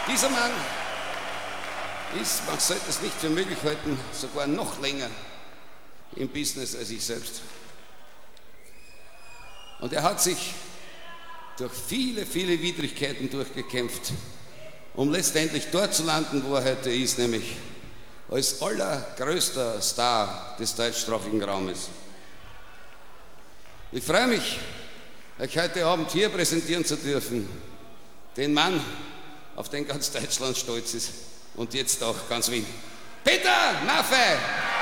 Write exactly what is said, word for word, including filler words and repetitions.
Dieser Mann ist, man sollte es nicht für möglich halten, sogar noch länger im Business als ich selbst. Und er hat sich durch viele, viele Widrigkeiten durchgekämpft, um letztendlich dort zu landen, wo er heute ist, nämlich als allergrößter Star des deutschsprachigen Raumes. Ich freue mich, euch heute Abend hier präsentieren zu dürfen, den Mann, auf den ganz Deutschland stolz ist und jetzt auch ganz Wien. Peter Maffay!